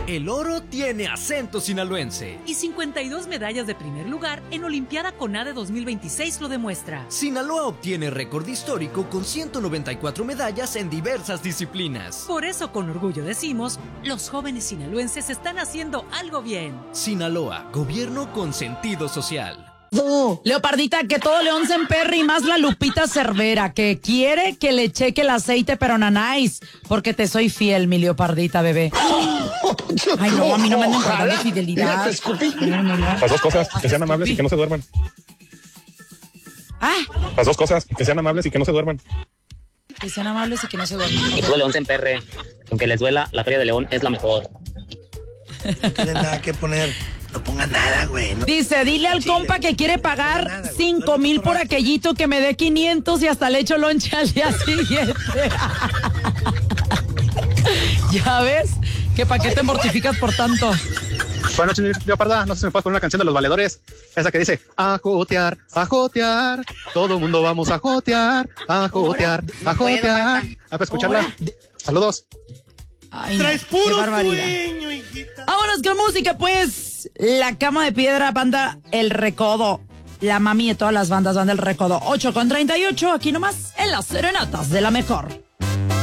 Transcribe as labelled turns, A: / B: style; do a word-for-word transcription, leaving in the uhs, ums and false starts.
A: El oro tiene acento sinaloense.
B: Y cincuenta y dos medallas de primer lugar en Olimpiada CONADE dos mil veintiséis lo demuestra.
A: Sinaloa obtiene récord histórico con ciento noventa y cuatro medallas en diversas disciplinas.
B: Por eso con orgullo decimos, los jóvenes sinaloenses están haciendo algo bien.
A: Sinaloa, gobierno con sentido social.
C: No. Leopardita, que todo León se emperre y más la Lupita Cervera, que quiere que le cheque el aceite, pero nanáis, porque te soy fiel, mi Leopardita, bebé. Ay, no, a mí no me anden hablando de fidelidad.
D: Las dos cosas, que sean amables y que no se duerman.
C: Ah.
D: Las dos cosas, que sean amables y que no se duerman.
C: Que sean amables y que no se duerman.
E: Que todo León se emperre. Aunque les duela, la Feria de León es la mejor.
F: No tienen nada que poner. No ponga nada, güey. No.
C: Dice, dile al Chile, compa que quiere pagar nada, cinco mil por aquellito, que me dé quinientos y hasta le echo lonche al día siguiente. ¿Ya ves? ¿Que para qué te mortificas por tanto?
D: Buenas noches, Leoparda. No sé si me puedes poner una canción de Los Valedores. Esa que dice, a jotear, a jotear. Todo el mundo vamos a jotear, a jotear, a jotear. A ver, escucharla. Saludos.
C: Ay, no, traes puro sueño, hijita. Vámonos con música, pues. La Cama de Piedra, banda El Recodo. La mami de todas las bandas, banda El Recodo. ocho con treinta y ocho, aquí nomás, en las serenatas de la mejor.